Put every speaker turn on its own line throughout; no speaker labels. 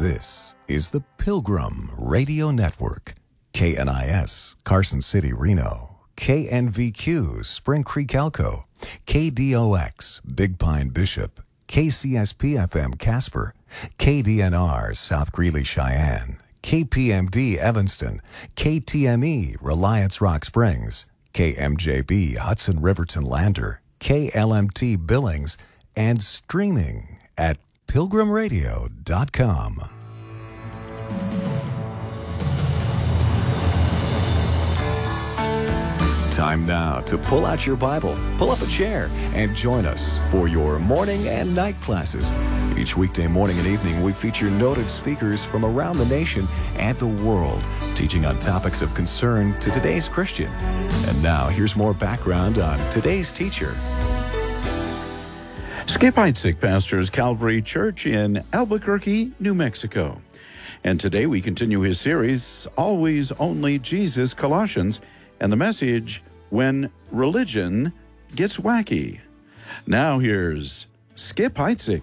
This is the Pilgrim Radio Network. KNIS, Carson City, Reno. KNVQ, Spring Creek, Elko. KDOX, Big Pine, Bishop. KCSP-FM, Casper. KDNR, South Greeley, Cheyenne. KPMD, Evanston. KTME, Reliance Rock Springs. KMJB, Hudson Riverton, Lander. KLMT, Billings. And streaming at pilgrimradio.com. Time now to pull out your Bible, pull up a chair, and join us for your morning and night classes. Each weekday morning and evening, we feature noted speakers from around the nation and the world, teaching on topics of concern to today's Christian. And now, here's more background on today's teacher.
Skip Heitzig pastors Calvary Church in Albuquerque, New Mexico. And today we continue his series, Always Only Jesus, Colossians, and the message, When Religion Gets Wacky. Now here's Skip Heitzig.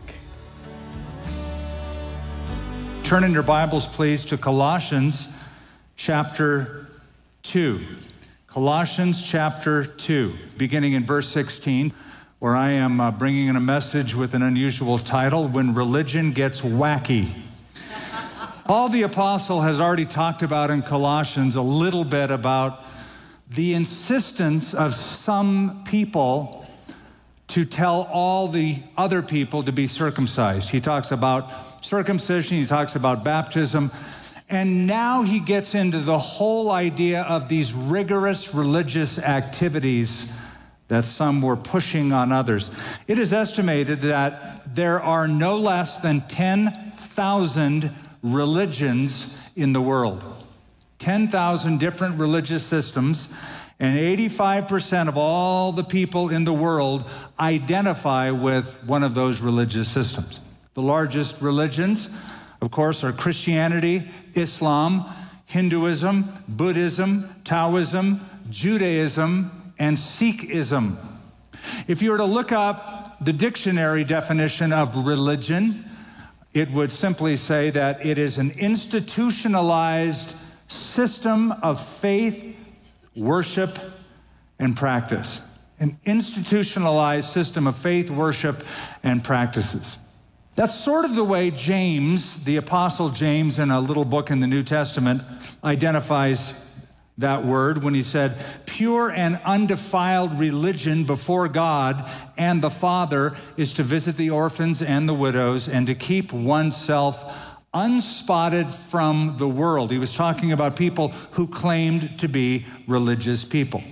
Turn in your Bibles, please, to Colossians chapter 2. Colossians chapter 2, beginning in verse 16, where I am bringing in a message with an unusual title, When Religion Gets Wacky. Paul the Apostle has already talked about in Colossians a little bit about the insistence of some people to tell all the other people to be circumcised. He talks about circumcision, he talks about baptism, and now he gets into the whole idea of these rigorous religious activities that some were pushing on others. It is estimated that there are no less than 10,000 religions in the world. 10,000 different religious systems, and 85% of all the people in the world identify with one of those religious systems. The largest religions, of course, are Christianity, Islam, Hinduism, Buddhism, Taoism, Judaism, and Sikhism. If you were to look up the dictionary definition of religion, it would simply say that it is an institutionalized system of faith, worship, and practice. An institutionalized system of faith, worship, and practices. That's sort of the way James, the Apostle James, in a little book in the New Testament, identifies that word when he said, pure and undefiled religion before God and the Father is to visit the orphans and the widows and to keep oneself unspotted from the world. He was talking about people who claimed to be religious people.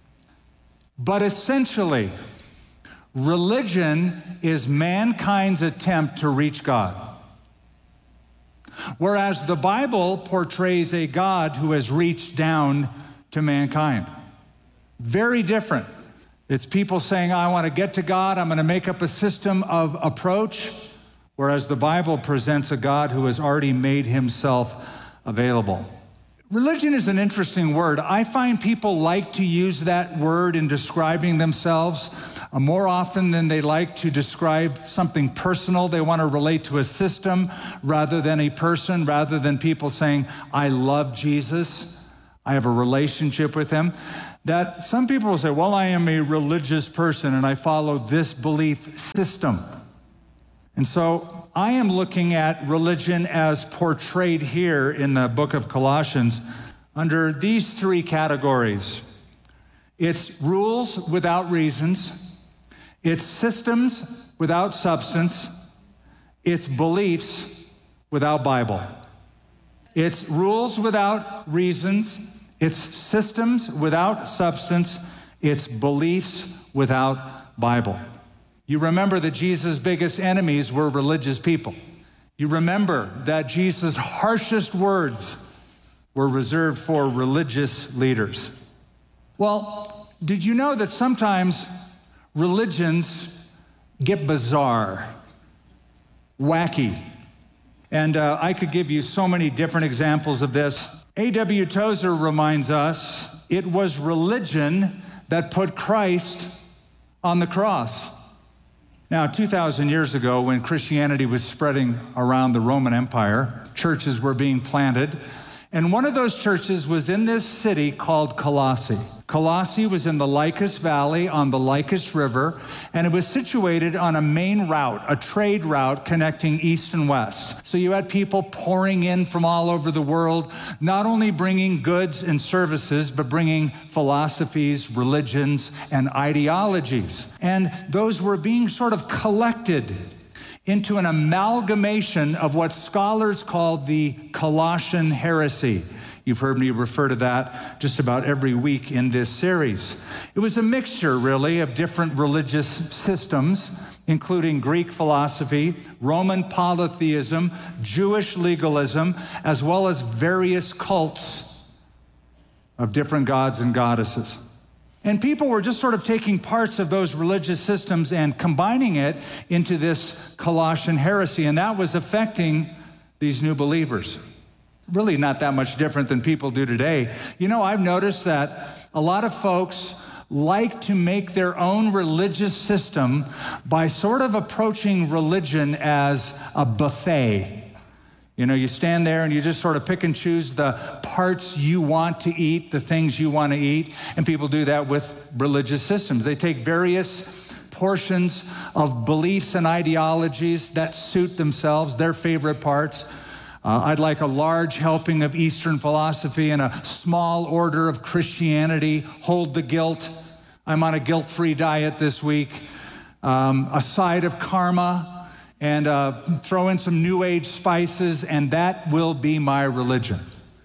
But essentially, religion is mankind's attempt to reach God. Whereas the Bible portrays a God who has reached down to mankind. Very different. It's people saying, I want to get to God, I'm going to make up a system of approach. Whereas the Bible presents a God who has already made himself available. Religion is an interesting word. I find people like to use that word in describing themselves more often than they like to describe something personal. They want to relate to a system rather than a person, rather than people saying, I love Jesus, I have a relationship with him. That some people will say, well, I am a religious person and I follow this belief system. And so I am looking at religion as portrayed here in the book of Colossians under these three categories. It's rules without reasons, it's systems without substance, it's beliefs without Bible. It's rules without reasons, it's systems without substance, it's beliefs without Bible. You remember that Jesus' biggest enemies were religious people. You remember that Jesus' harshest words were reserved for religious leaders. Well, did you know that sometimes religions get bizarre, wacky? And I could give you so many different examples of this. A.W. Tozer reminds us it was religion that put Christ on the cross. Now, 2,000 years ago, when Christianity was spreading around the Roman Empire, churches were being planted. And one of those churches was in this city called Colossae. Colossae was in the Lycus Valley on the Lycus River, and it was situated on a main route, a trade route connecting east and west. So you had people pouring in from all over the world, not only bringing goods and services, but bringing philosophies, religions, and ideologies. And those were being sort of collected into an amalgamation of what scholars call the Colossian heresy. You've heard me refer to that just about every week in this series. It was a mixture, really, of different religious systems, including Greek philosophy, Roman polytheism, Jewish legalism, as well as various cults of different gods and goddesses. And people were just sort of taking parts of those religious systems and combining it into this Colossian heresy, and that was affecting these new believers. Really not that much different than people do today. You know, I've noticed that a lot of folks like to make their own religious system by sort of approaching religion as a buffet. You know, you stand there and you just sort of pick and choose the parts you want to eat, the things you want to eat, and people do that with religious systems. They take various portions of beliefs and ideologies that suit themselves, their favorite parts. I'd like a large helping of Eastern philosophy and a small order of Christianity. Hold the guilt. I'm on a guilt-free diet this week. A side of karma. And throw in some New Age spices, and that will be my religion.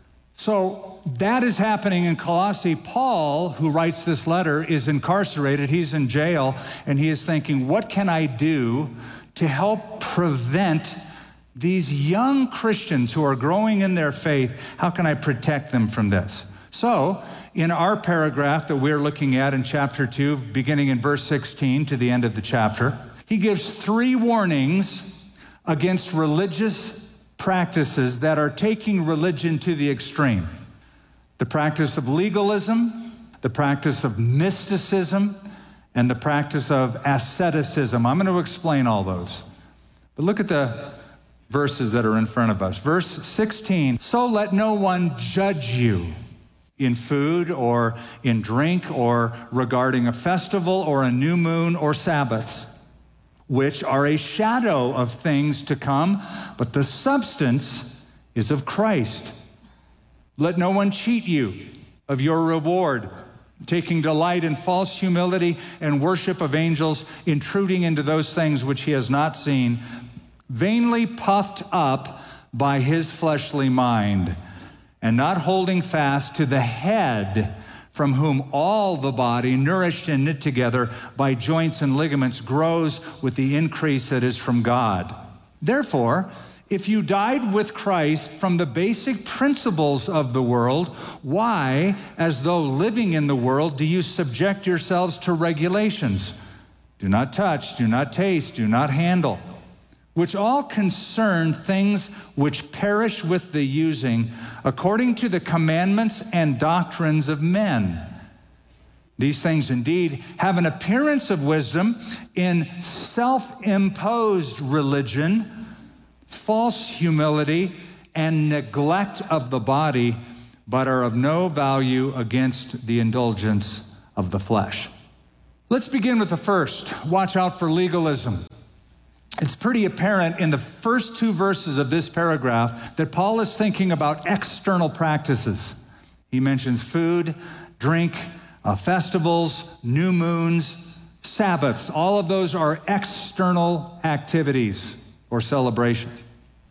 So that is happening in Colossae. Paul, who writes this letter, is incarcerated. He's in jail, and he is thinking, what can I do to help prevent these young Christians who are growing in their faith? How can I protect them from this? So in our paragraph that we're looking at in chapter 2, beginning in verse 16 to the end of the chapter, he gives 3 warnings against religious practices that are taking religion to the extreme. The practice of legalism, the practice of mysticism, and the practice of asceticism. I'm going to explain all those. But look at the verses that are in front of us. Verse 16, so let no one judge you in food or in drink or regarding a festival or a new moon or Sabbaths, which are a shadow of things to come, but the substance is of Christ. Let no one cheat you of your reward, taking delight in false humility and worship of angels, intruding into those things which he has not seen, vainly puffed up by his fleshly mind, and not holding fast to the head, from whom all the body, nourished and knit together by joints and ligaments, grows with the increase that is from God. Therefore, if you died with Christ from the basic principles of the world, why, as though living in the world, do you subject yourselves to regulations? Do not touch, do not taste, do not handle, which all concern things which perish with the using, according to the commandments and doctrines of men. These things indeed have an appearance of wisdom in self-imposed religion, false humility, and neglect of the body, but are of no value against the indulgence of the flesh. Let's begin with the first. Watch out for legalism. It's pretty apparent in the first 2 verses of this paragraph that Paul is thinking about external practices. He mentions food, drink, festivals, new moons, Sabbaths. All of those are external activities or celebrations.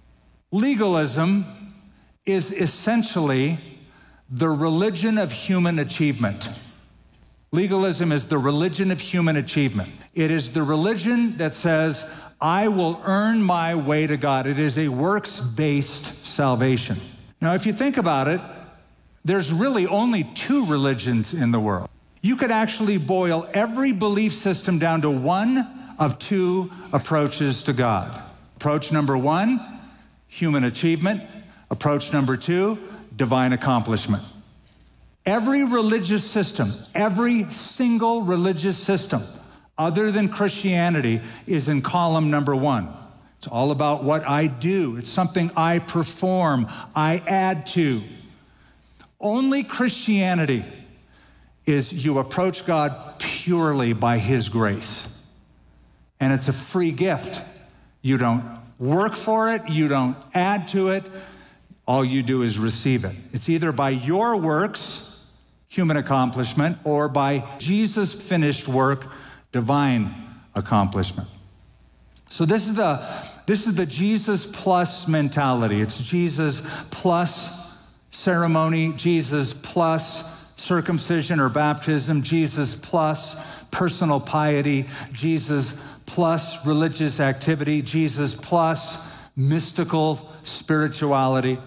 Legalism is essentially the religion of human achievement. Legalism is the religion of human achievement. It is the religion that says, I will earn my way to God. It is a works-based salvation. Now, if you think about it, there's really only 2 religions in the world. You could actually boil every belief system down to one of 2 approaches to God. Approach number 1, human achievement. Approach number 2, divine accomplishment. Every religious system, every single religious system, other than Christianity, is in column number 1. It's It's all about what I do. It's something I perform, I add to. Only Christianity is you approach God purely by His grace. And it's a free gift. You don't work for it, you don't add to it. All you do is receive it. It's either by your works, human accomplishment, or by Jesus' finished work, divine accomplishment. So this is the Jesus plus mentality. It's Jesus plus ceremony, Jesus plus circumcision or baptism, Jesus plus personal piety, Jesus plus religious activity, Jesus plus mystical spirituality.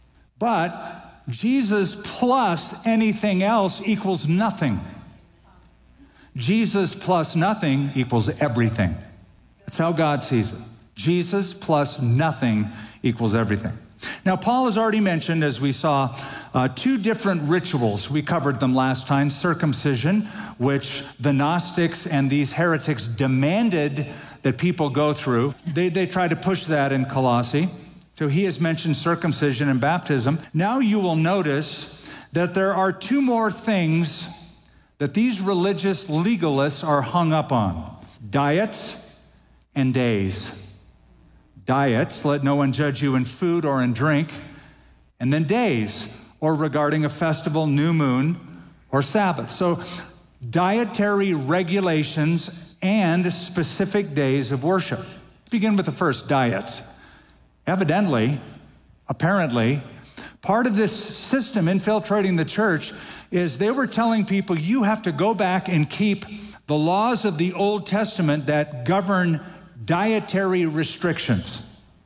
But Jesus plus anything else equals nothing. Jesus plus nothing equals everything. That's how God sees it. Jesus plus nothing equals everything. Now, Paul has already mentioned, as we saw, two different rituals. We covered them last time. Circumcision, which the Gnostics and these heretics demanded that people go through. They tried to push that in Colossae. So he has mentioned circumcision and baptism. Now you will notice that there are two more things that these religious legalists are hung up on: diets and days. Diets, let no one judge you in food or in drink, and then days, or regarding a festival, new moon, or Sabbath. So dietary regulations and specific days of worship. Let's begin with the first, diets. Evidently, apparently, part of this system infiltrating the church is they were telling people you have to go back and keep the laws of the Old Testament that govern dietary restrictions.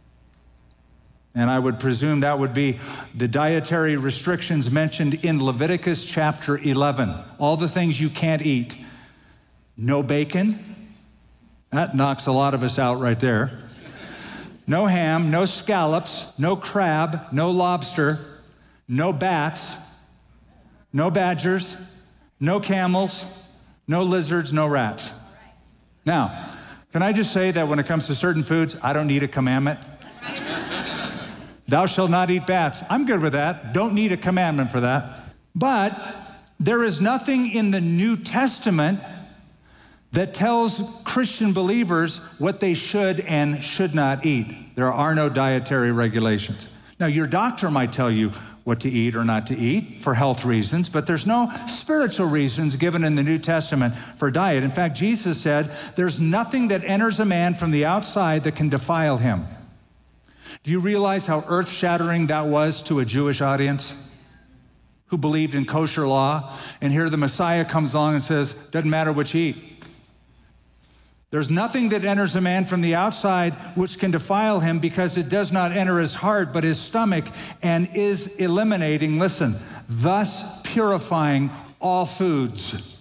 And I would presume that would be the dietary restrictions mentioned in Leviticus chapter 11. All the things you can't eat. No bacon. That knocks a lot of us out right there. No ham, no scallops, no crab, no lobster, no bats, no badgers, no camels, no lizards, no rats. Now, can I just say that when it comes to certain foods, I don't need a commandment? Thou shalt not eat bats. I'm good with that. Don't need a commandment for that. But there is nothing in the New Testament that tells Christian believers what they should and should not eat. There are no dietary regulations. Now, your doctor might tell you what to eat or not to eat for health reasons, but there's no spiritual reasons given in the New Testament for diet. In fact, Jesus said, there's nothing that enters a man from the outside that can defile him. Do you realize how earth-shattering that was to a Jewish audience who believed in kosher law? And here the Messiah comes along and says, doesn't matter what you eat. There's nothing that enters a man from the outside which can defile him, because it does not enter his heart but his stomach, and is eliminating, listen, thus purifying all foods.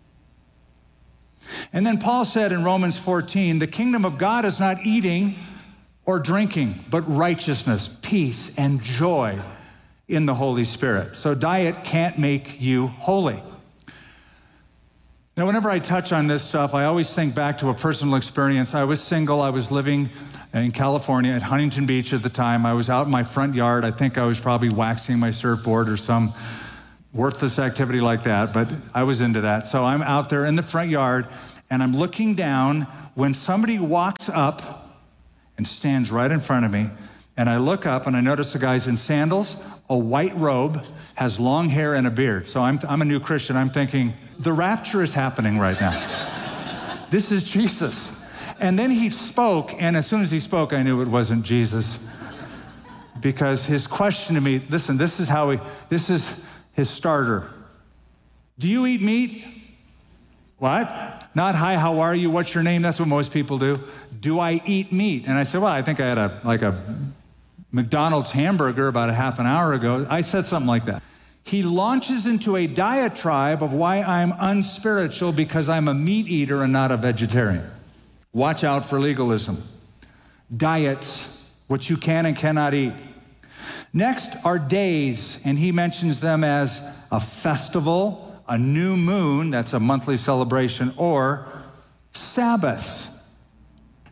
And then Paul said in Romans 14, the kingdom of God is not eating or drinking, but righteousness, peace, and joy in the Holy Spirit. So diet can't make you holy. Now, whenever I touch on this stuff, I always think back to a personal experience. I was single. I was living in California at Huntington Beach at the time. I was out in my front yard. I think I was probably waxing my surfboard or some worthless activity like that, but I was into that. So I'm out there in the front yard, and I'm looking down when somebody walks up and stands right in front of me, and I look up and I notice the guy's in sandals, a white robe, has long hair and a beard. So I'm a new Christian. I'm thinking, the rapture is happening right now. This is Jesus. And then he spoke, and as soon as he spoke, I knew it wasn't Jesus. Because his question to me, listen, this is his starter. Do you eat meat? What? Not, hi, how are you? What's your name? That's what most people do. Do I eat meat? And I said, well, I think I had a McDonald's hamburger about a half an hour ago. I said something like that. He launches into a diatribe of why I'm unspiritual because I'm a meat eater and not a vegetarian. Watch out for legalism. Diets, what you can and cannot eat. Next are days, and he mentions them as a festival, a new moon, that's a monthly celebration, or Sabbaths.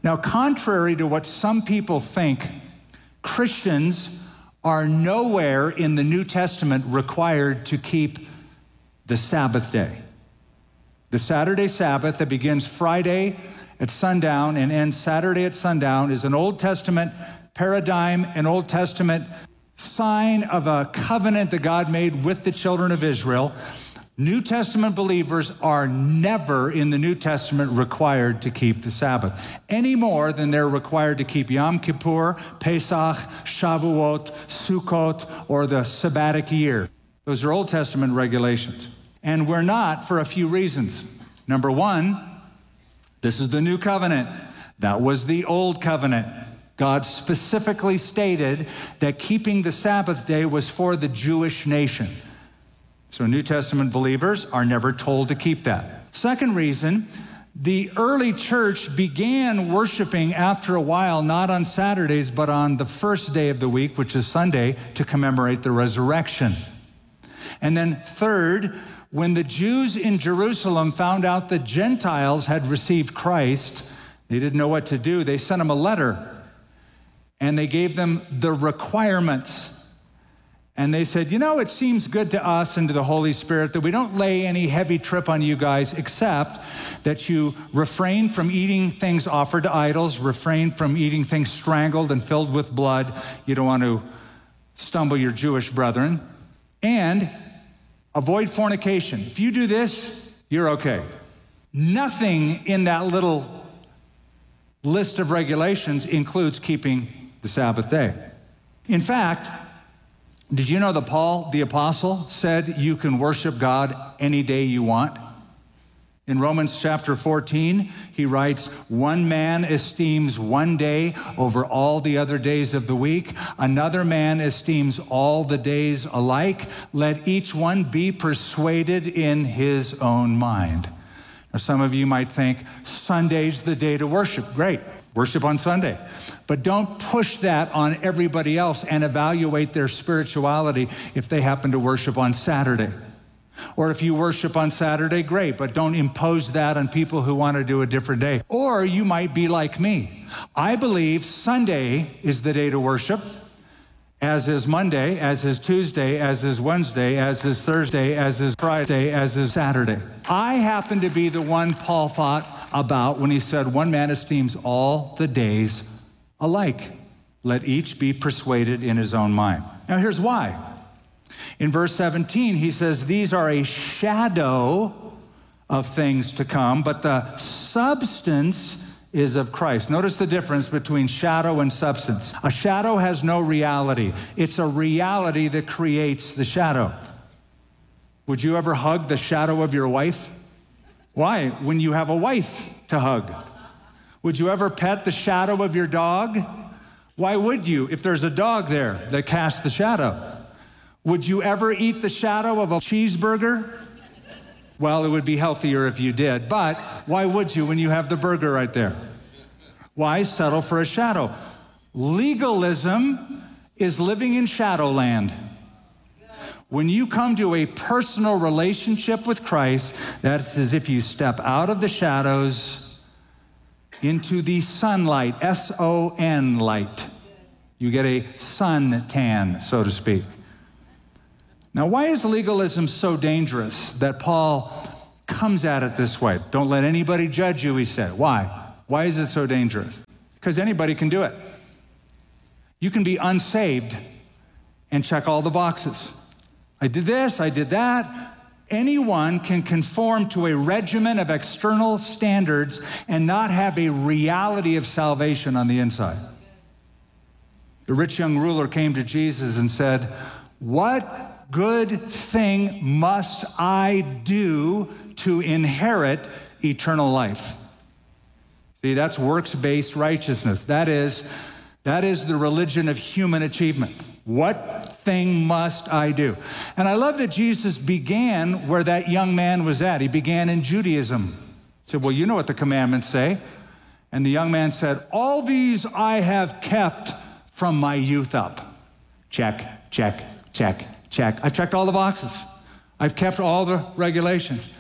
Now, contrary to what some people think, Christians are nowhere in the New Testament required to keep the Sabbath day. The Saturday Sabbath that begins Friday at sundown and ends Saturday at sundown is an Old Testament paradigm, an Old Testament sign of a covenant that God made with the children of Israel. New Testament believers are never in the New Testament required to keep the Sabbath, any more than they're required to keep Yom Kippur, Pesach, Shavuot, Sukkot, or the Sabbatic year. Those are Old Testament regulations. And we're not for a few reasons. Number one, this is the new covenant. That was the old covenant. God specifically stated that keeping the Sabbath day was for the Jewish nation. So New Testament believers are never told to keep that. Second reason, the early church began worshiping after a while, not on Saturdays, but on the first day of the week, which is Sunday, to commemorate the resurrection. And then third, when the Jews in Jerusalem found out the Gentiles had received Christ, they didn't know what to do. They sent them a letter, and they gave them the requirements. And they said, you know, it seems good to us and to the Holy Spirit that we don't lay any heavy trip on you guys, except that you refrain from eating things offered to idols, refrain from eating things strangled and filled with blood. You don't want to stumble your Jewish brethren. And avoid fornication. If you do this, you're okay. Nothing in that little list of regulations includes keeping the Sabbath day. In fact, did you know that Paul, the apostle, said you can worship God any day you want? In Romans chapter 14, he writes, one man esteems one day over all the other days of the week. Another man esteems all the days alike. Let each one be persuaded in his own mind. Now, some of you might think, Sunday's the day to worship. Great, worship on Sunday. But don't push that on everybody else and evaluate their spirituality if they happen to worship on Saturday. Or if you worship on Saturday, great, but don't impose that on people who want to do a different day. Or you might be like me. I believe Sunday is the day to worship, as is Monday, as is Tuesday, as is Wednesday, as is Thursday, as is Friday, as is Saturday. I happen to be the one Paul thought about when he said, one man esteems all the days alike. Let each be persuaded in his own mind. Now here's why. In verse 17, he says, these are a shadow of things to come, but the substance is of Christ. Notice the difference between shadow and substance. A shadow has no reality. It's a reality that creates the shadow. Would you ever hug the shadow of your wife? Why? When you have a wife to hug. Would you ever pet the shadow of your dog? Why would you, if there's a dog there that casts the shadow? Would you ever eat the shadow of a cheeseburger? Well, it would be healthier if you did, but why would you when you have the burger right there? Why settle for a shadow? Legalism is living in shadowland. When you come to a personal relationship with Christ, that's as if you step out of the shadows into the sunlight, S-O-N light. You get a sun tan, so to speak. Now, why is legalism so dangerous that Paul comes at it this way? Don't let anybody judge you, he said. Why? Why is it so dangerous? Because anybody can do it. You can be unsaved and check all the boxes. I did this, I did that. Anyone can conform to a regimen of external standards and not have a reality of salvation on the inside. The rich young ruler came to Jesus and said, what good thing must I do to inherit eternal life? See, that's works-based righteousness. That is the religion of human achievement. What thing must I do? And I love that Jesus began where that young man was at. He began in Judaism. He said, well, you know what the commandments say. And the young man said, all these I have kept from my youth up. Check, check, check, check. I've checked all the boxes. I've kept all the regulations.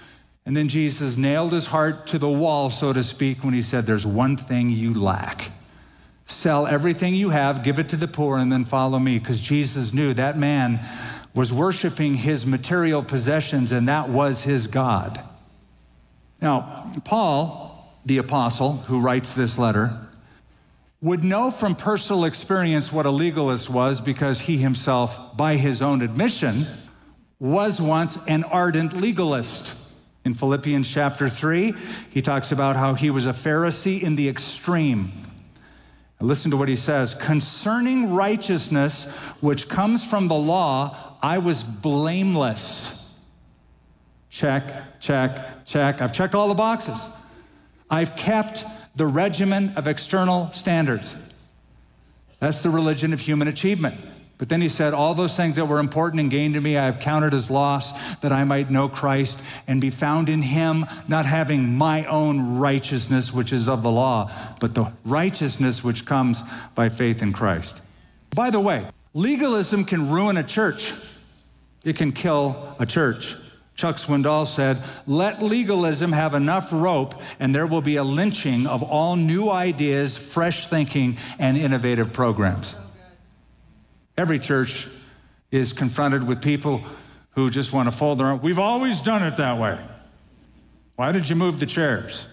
And then Jesus nailed his heart to the wall, so to speak, when he said, there's one thing you lack. Sell everything you have, give it to the poor, and then follow me. Because Jesus knew that man was worshiping his material possessions, and that was his God. Now, Paul, the apostle who writes this letter, would know from personal experience what a legalist was, because he himself, by his own admission, was once an ardent legalist. In Philippians chapter 3, he talks about how he was a Pharisee in the extreme. And listen to what he says. Concerning righteousness, which comes from the law, I was blameless. Check, check, check. I've checked all the boxes. I've kept the regimen of external standards. That's the religion of human achievement. But then he said, all those things that were important and gained to me, I have counted as loss, that I might know Christ and be found in him, not having my own righteousness, which is of the law, but the righteousness which comes by faith in Christ. By the way, legalism can ruin a church. It can kill a church. Chuck Swindoll said, let legalism have enough rope and there will be a lynching of all new ideas, fresh thinking, and innovative programs. Every church is confronted with people who just want to fold their arms. We've always done it that way. Why did you move the chairs?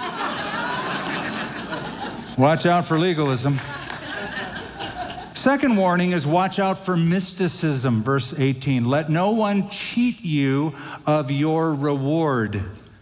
Watch out for legalism. Second warning is watch out for mysticism, verse 18. Let no one cheat you of your reward.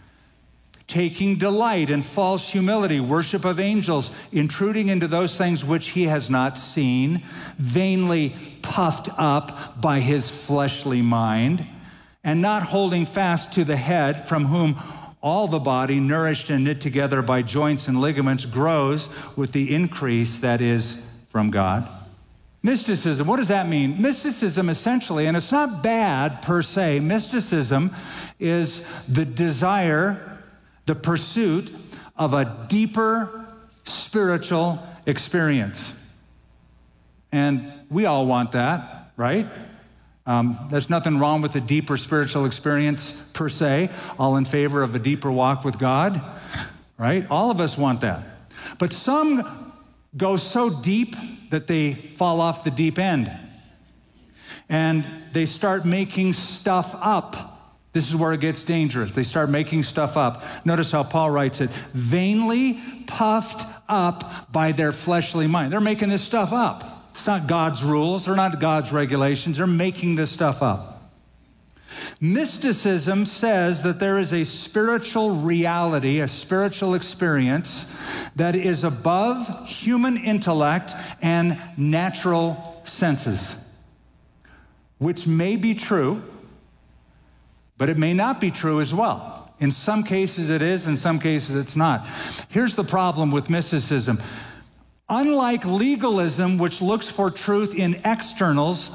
Taking delight in false humility, worship of angels, intruding into those things which he has not seen, vainly puffed up by his fleshly mind, and not holding fast to the head, from whom all the body, nourished and knit together by joints and ligaments, grows with the increase that is from God. Mysticism, what does that mean? Mysticism essentially, and it's not bad per se, mysticism is the desire, the pursuit of a deeper spiritual experience. And we all want that, right? There's nothing wrong with a deeper spiritual experience per se, all in favor of a deeper walk with God, right? All of us want that. But some go so deep that they fall off the deep end. And they start making stuff up. This is where it gets dangerous. They start making stuff up. Notice how Paul writes it. Vainly puffed up by their fleshly mind. They're making this stuff up. It's not God's rules. They're not God's regulations. They're making this stuff up. Mysticism says that there is a spiritual reality, a spiritual experience that is above human intellect and natural senses, which may be true, but it may not be true as well. In some cases it is, in some cases it's not. Here's the problem with mysticism. Unlike legalism, which looks for truth in externals,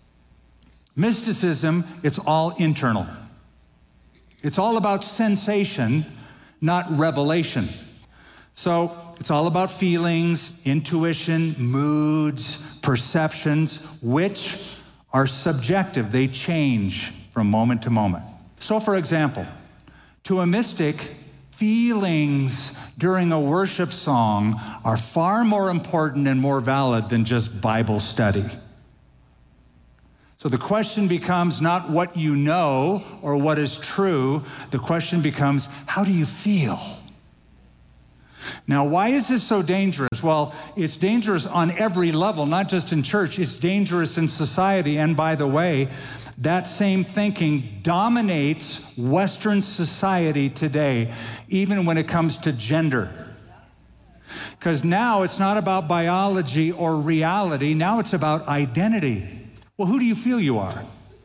mysticism, it's all internal. It's all about sensation, not revelation. So it's all about feelings, intuition, moods, perceptions, which are subjective. They change from moment to moment. So for example, to a mystic, feelings during a worship song are far more important and more valid than just Bible study. So the question becomes not what you know or what is true. The question becomes, how do you feel? Now, why is this so dangerous? Well, it's dangerous on every level, not just in church. It's dangerous in society. And by the way, that same thinking dominates Western society today, even when it comes to gender. Because now it's not about biology or reality. Now it's about identity. Well, who do you feel you are?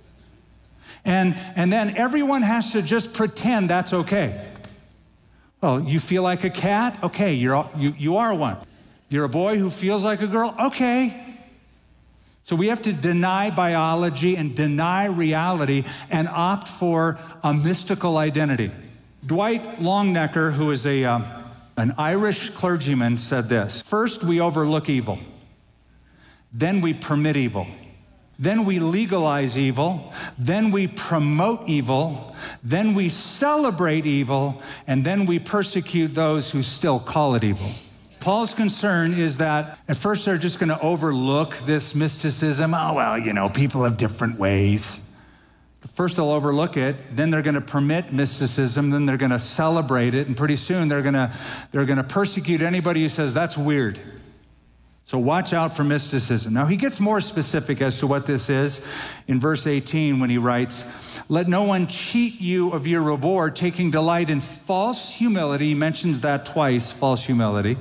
And then everyone has to just pretend that's okay. Well, you feel like a cat? Okay, you are one. You're a boy who feels like a girl? Okay. So we have to deny biology and deny reality and opt for a mystical identity. Dwight Longnecker, who is an Irish clergyman, said this: first, we overlook evil. Then we permit evil. Then we legalize evil. Then we promote evil. then we celebrate evil, and then we persecute those who still call it evil. Paul's concern is that at first they're just going to overlook this mysticism. Oh, well, people have different ways. First they'll overlook it, then they're going to permit mysticism, then they're going to celebrate it, and pretty soon they're going to persecute anybody who says that's weird. So watch out for mysticism. Now he gets more specific as to what this is in verse 18 when he writes, "Let no one cheat you of your reward, taking delight in false humility." He mentions that twice, false humility.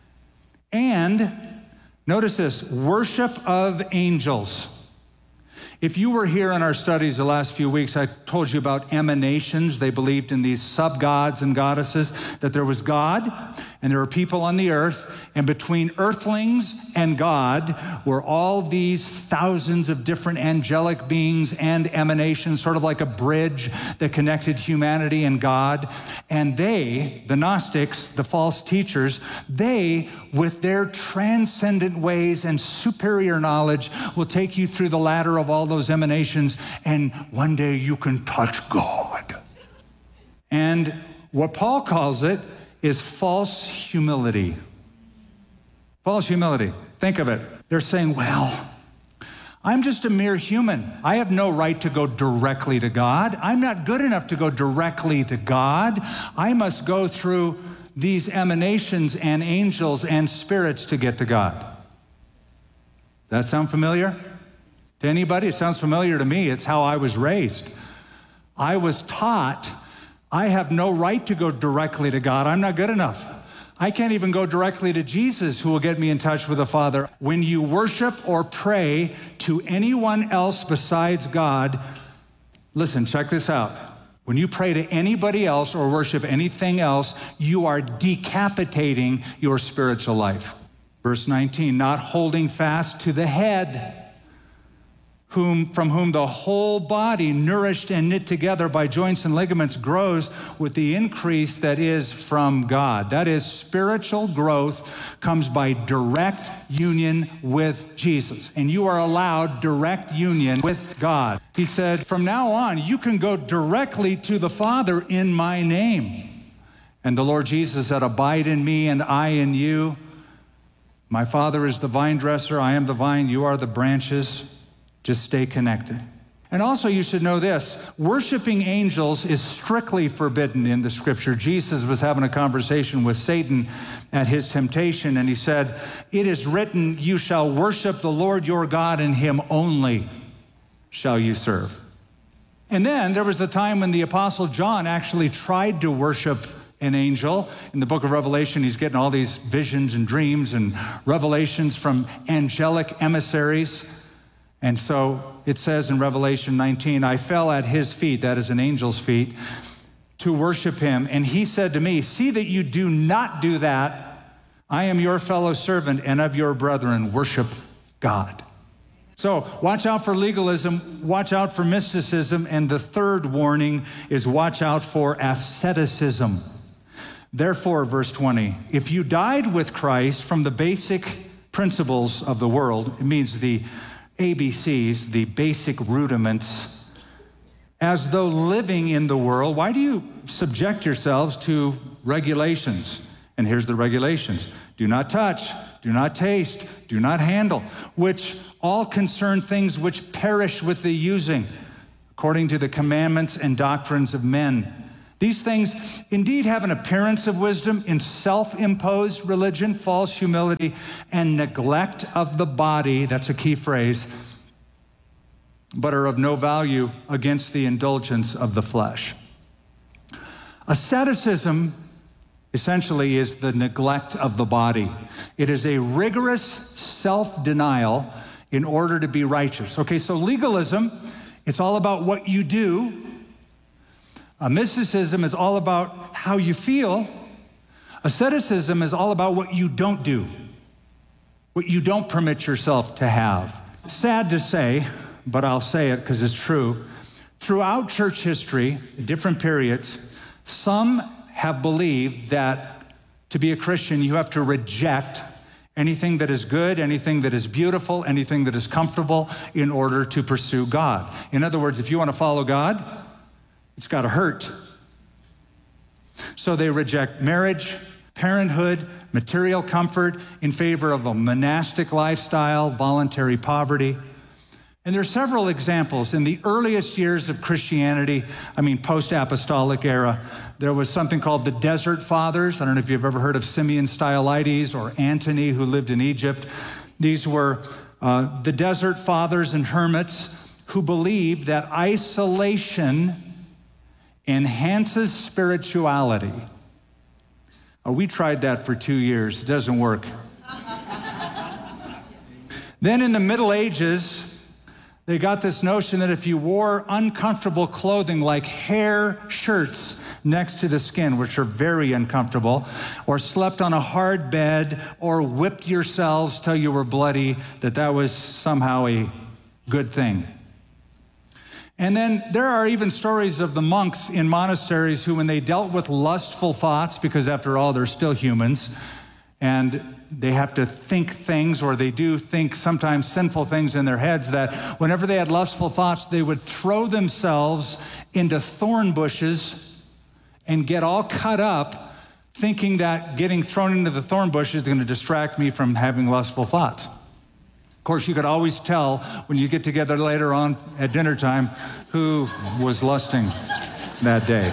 And notice this, worship of angels. If you were here in our studies the last few weeks, I told you about emanations. They believed in these sub-gods and goddesses, that there was God and there were people on the earth, and between earthlings and God were all these thousands of different angelic beings and emanations, sort of like a bridge that connected humanity and God. And they, the Gnostics, the false teachers, they, with their transcendent ways and superior knowledge, will take you through the ladder of all those emanations, and one day you can touch God. And what Paul calls it is false humility. False humility. Think of it. They're saying, well, I'm just a mere human. I have no right to go directly to God. I'm not good enough to go directly to God. I must go through these emanations and angels and spirits to get to God. That sound familiar to anybody? It sounds familiar to me. It's how I was raised. I was taught I have no right to go directly to God. I'm not good enough. I can't even go directly to Jesus, who will get me in touch with the Father. When you worship or pray to anyone else besides God, listen, check this out. When you pray to anybody else or worship anything else, you are decapitating your spiritual life. Verse 19, not holding fast to the head, from whom the whole body, nourished and knit together by joints and ligaments, grows with the increase that is from God. That is, spiritual growth comes by direct union with Jesus. And you are allowed direct union with God. He said, from now on, you can go directly to the Father in my name. And the Lord Jesus said, abide in me and I in you. My Father is the vine dresser. I am the vine. You are the branches. Just stay connected. And also you should know this, worshiping angels is strictly forbidden in the scripture. Jesus was having a conversation with Satan at his temptation, and he said, it is written, you shall worship the Lord your God, and him only shall you serve. And then there was the time when the Apostle John actually tried to worship an angel. In the book of Revelation, he's getting all these visions and dreams and revelations from angelic emissaries. And so it says in Revelation 19, I fell at his feet, that is an angel's feet, to worship him. And he said to me, see that you do not do that. I am your fellow servant and of your brethren. Worship God. So watch out for legalism, watch out for mysticism, and the third warning is watch out for asceticism. Therefore, verse 20, if you died with Christ from the basic principles of the world, it means the ABCs, the basic rudiments, as though living in the world, why do you subject yourselves to regulations? And here's the regulations. Do not touch, do not taste, do not handle, which all concern things which perish with the using, according to the commandments and doctrines of men. These things indeed have an appearance of wisdom in self-imposed religion, false humility, and neglect of the body, that's a key phrase, but are of no value against the indulgence of the flesh. Asceticism essentially is the neglect of the body. It is a rigorous self-denial in order to be righteous. Okay, so legalism, it's all about what you do. Mysticism is all about how you feel. Asceticism is all about what you don't do, what you don't permit yourself to have. Sad to say, but I'll say it because it's true. Throughout church history, different periods, some have believed that to be a Christian, you have to reject anything that is good, anything that is beautiful, anything that is comfortable in order to pursue God. In other words, if you want to follow God, It's got to hurt. So they reject marriage, parenthood, material comfort in favor of a monastic lifestyle, voluntary poverty. And there are several examples. In the earliest years of Christianity, post-apostolic era, there was something called the Desert Fathers. I don't know if you've ever heard of Simeon Stylites or Antony, who lived in Egypt. These were the Desert Fathers and hermits who believed that isolation enhances spirituality. We tried that for 2 years. It doesn't work. Then in the Middle Ages, they got this notion that if you wore uncomfortable clothing like hair shirts next to the skin, which are very uncomfortable, or slept on a hard bed, or whipped yourselves till you were bloody, that was somehow a good thing. And then there are even stories of the monks in monasteries who, when they dealt with lustful thoughts, because after all, they're still humans, and they have to think things, or they do think sometimes sinful things in their heads, that whenever they had lustful thoughts, they would throw themselves into thorn bushes and get all cut up, thinking that getting thrown into the thorn bush is going to distract me from having lustful thoughts. Of course, you could always tell when you get together later on at dinner time who was lusting that day.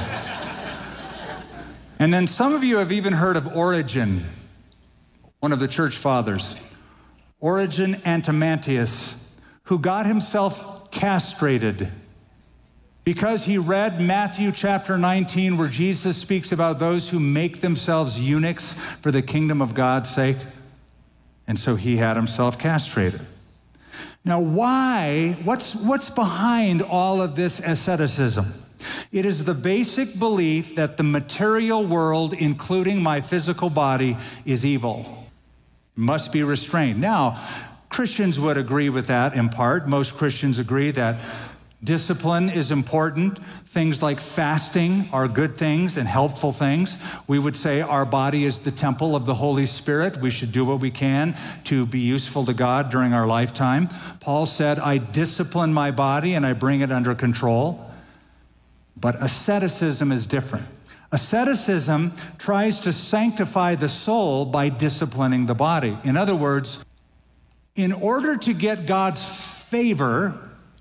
And then some of you have even heard of Origen, one of the church fathers, Origen Antimantius, who got himself castrated because he read Matthew chapter 19, where Jesus speaks about those who make themselves eunuchs for the kingdom of God's sake. And so he had himself castrated. Now, why? What's behind all of this asceticism? It is the basic belief that the material world, including my physical body, is evil. It must be restrained. Now, Christians would agree with that in part. Most Christians agree that discipline is important. Things like fasting are good things and helpful things. We would say our body is the temple of the Holy Spirit. We should do what we can to be useful to God during our lifetime. Paul said, I discipline my body and I bring it under control. But asceticism is different. Asceticism tries to sanctify the soul by disciplining the body. In other words, in order to get God's favor,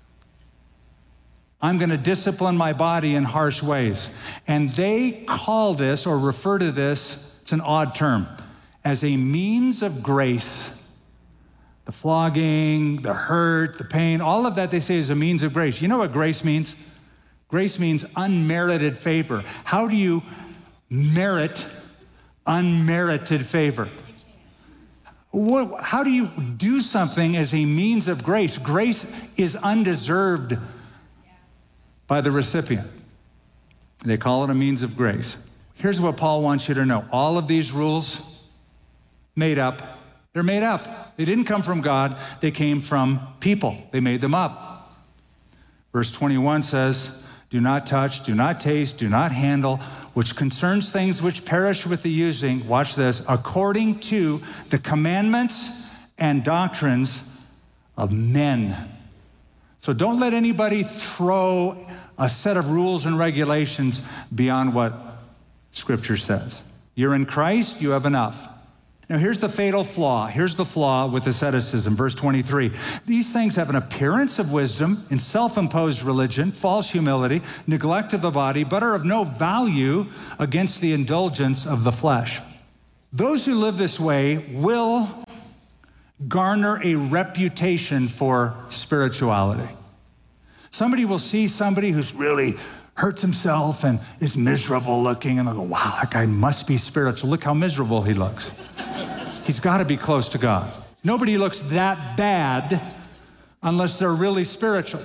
I'm going to discipline my body in harsh ways. And they call this, or refer to this, it's an odd term, as a means of grace. The flogging, the hurt, the pain, all of that they say is a means of grace. You know what grace means? Grace means unmerited favor. How do you merit unmerited favor? How do you do something as a means of grace? Grace is undeserved by the recipient. They call it a means of grace. Here's what Paul wants you to know. All of these rules, made up. They're made up. They didn't come from God. They came from people. They made them up. Verse 21 says, do not touch, do not taste, do not handle, which concerns things which perish with the using, watch this, according to the commandments and doctrines of men. So don't let anybody throw a set of rules and regulations beyond what Scripture says. You're in Christ, you have enough. Now here's the fatal flaw. Here's the flaw with asceticism, verse 23. These things have an appearance of wisdom in self-imposed religion, false humility, neglect of the body, but are of no value against the indulgence of the flesh. Those who live this way will garner a reputation for spirituality. Somebody will see somebody who's really hurts himself and is miserable looking, and they'll go, wow, that guy must be spiritual. Look how miserable he looks. He's got to be close to God. Nobody looks that bad unless they're really spiritual.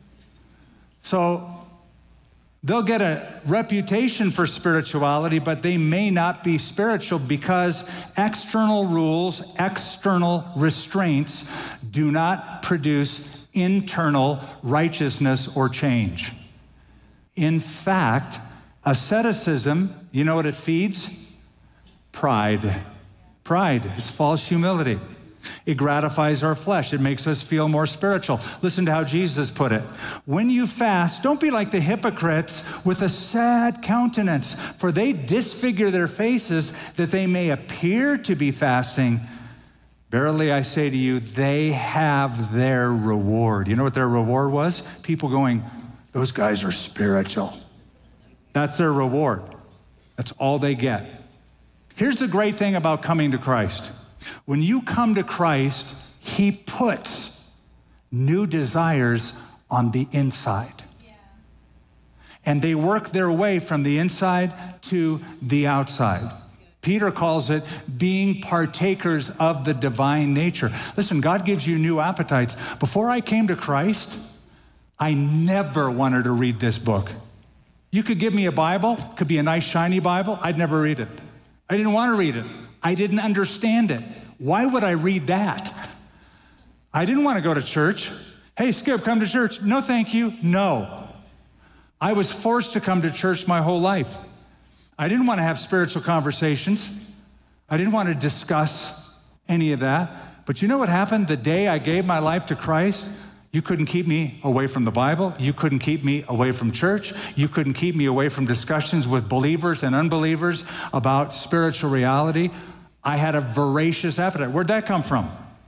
So they'll get a reputation for spirituality, but they may not be spiritual because external rules, external restraints do not produce internal righteousness or change. In fact, asceticism, you know what it feeds? Pride. Pride. It's false humility. It gratifies our flesh. It makes us feel more spiritual. Listen to how Jesus put it. When you fast, don't be like the hypocrites with a sad countenance, for they disfigure their faces that they may appear to be fasting. Verily I say to you, they have their reward. You know what their reward was? People going, those guys are spiritual. That's their reward. That's all they get. Here's the great thing about coming to Christ. When you come to Christ, he puts new desires on the inside. Yeah. And they work their way from the inside to the outside. Peter calls it being partakers of the divine nature. Listen, God gives you new appetites. Before I came to Christ, I never wanted to read this book. You could give me a Bible, could be a nice shiny Bible, I'd never read it. I didn't want to read it. I didn't understand it. Why would I read that? I didn't want to go to church. Hey, Skip, come to church. No, thank you. No. I was forced to come to church my whole life. I didn't want to have spiritual conversations. I didn't want to discuss any of that. But you know what happened? The day I gave my life to Christ, you couldn't keep me away from the Bible. You couldn't keep me away from church. You couldn't keep me away from discussions with believers and unbelievers about spiritual reality. I had a voracious appetite. Where'd that come from?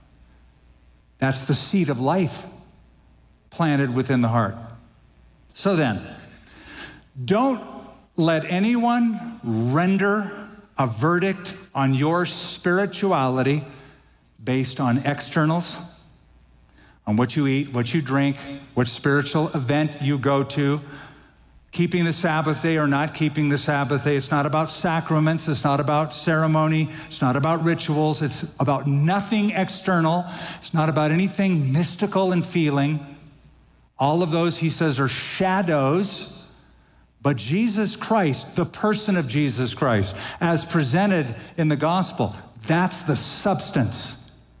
That's the seed of life planted within the heart. So then, don't let anyone render a verdict on your spirituality based on externals, on what you eat, what you drink, what spiritual event you go to, keeping the Sabbath day or not keeping the Sabbath day. It's not about sacraments. It's not about ceremony. It's not about rituals. It's about nothing external. It's not about anything mystical and feeling. All of those, he says, are shadows. But Jesus Christ, the person of Jesus Christ, as presented in the gospel, that's the substance.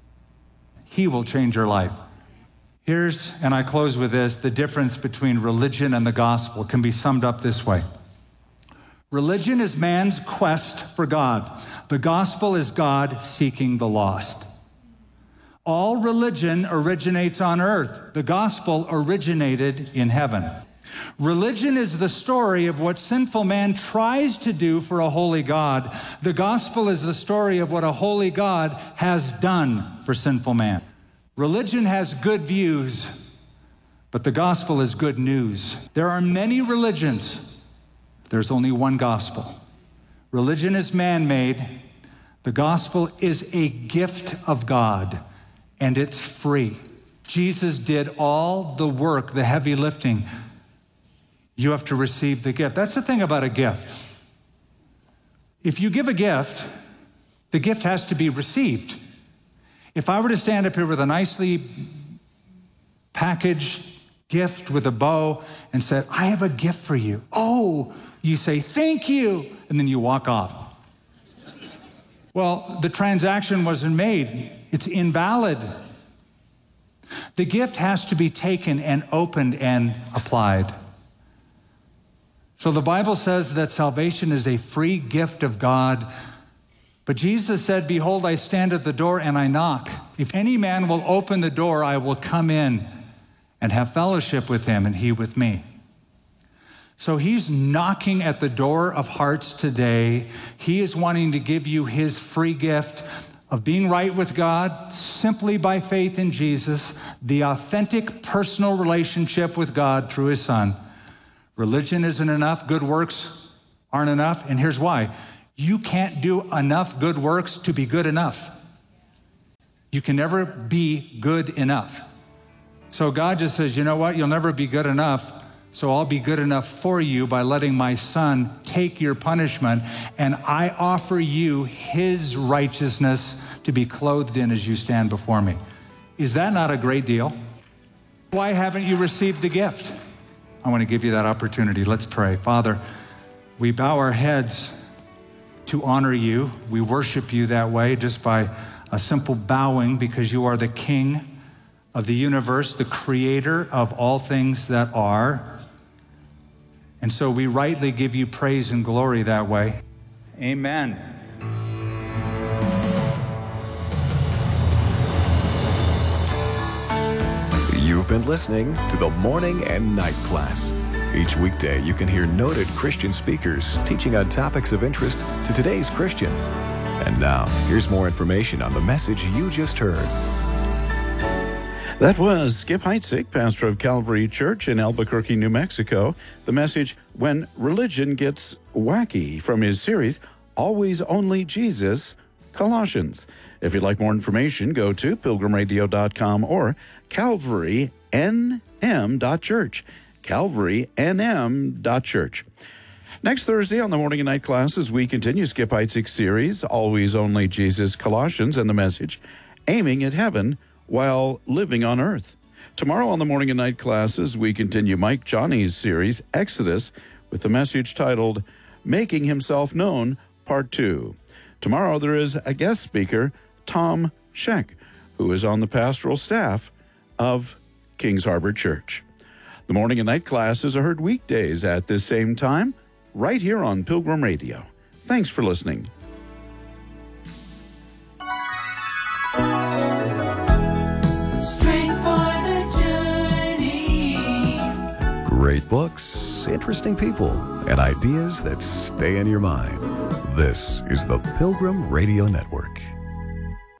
He will change your life. Here's, and I close with this, the difference between religion and the gospel can be summed up this way. Religion is man's quest for God. The gospel is God seeking the lost. All religion originates on earth. The gospel originated in heaven. Religion is the story of what sinful man tries to do for a holy God. The gospel is the story of what a holy God has done for sinful man. Religion has good views, but the gospel is good news. There are many religions. There's only one gospel. Religion is man-made. The gospel is a gift of God, and it's free. Jesus did all the work, the heavy lifting. You have to receive the gift. That's the thing about a gift. If you give a gift, the gift has to be received. If I were to stand up here with a nicely packaged gift with a bow and said, I have a gift for you. Oh, you say, thank you, and then you walk off. Well, the transaction wasn't made. It's invalid. The gift has to be taken and opened and applied. So the Bible says that salvation is a free gift of God. But Jesus said, behold, I stand at the door and I knock. If any man will open the door, I will come in and have fellowship with him and he with me. So he's knocking at the door of hearts today. He is wanting to give you his free gift of being right with God simply by faith in Jesus, the authentic personal relationship with God through his Son. Religion isn't enough. Good works aren't enough. And here's why. You can't do enough good works to be good enough. You can never be good enough. So God just says, you know what? You'll never be good enough. So I'll be good enough for you by letting my Son take your punishment. And I offer you his righteousness to be clothed in as you stand before me. Is that not a great deal? Why haven't you received the gift? I want to give you that opportunity. Let's pray. Father, we bow our heads to honor you. We worship you that way just by a simple bowing because you are the King of the universe, the creator of all things that are. And so we rightly give you praise and glory that way. Amen.
You've been listening to the Morning and Night Class. Each weekday, you can hear noted Christian speakers teaching on topics of interest to today's Christian. And now, here's more information on the message you just heard.
That was Skip Heitzig, pastor of Calvary Church in Albuquerque, New Mexico. The message, When Religion Gets Wacky, from his series, Always Only Jesus, Colossians. If you'd like more information, go to pilgrimradio.com or calvarynm.church. calvarynm.church. Next Thursday on the Morning and Night Classes, we continue Skip Heitzig's series, Always Only Jesus, Colossians, and the message, Aiming at Heaven While Living on Earth. Tomorrow on the Morning and Night Classes, we continue Mike Johnny's series, Exodus, with the message titled, Making Himself Known, Part 2. Tomorrow there is a guest speaker, Tom Scheck, who is on the pastoral staff of Kings Harbor Church. The Morning and Night Classes are heard weekdays at this same time, right here on Pilgrim Radio. Thanks for listening.
Strength for the journey.
Great books, interesting people, and ideas that stay in your mind. This is the Pilgrim Radio Network.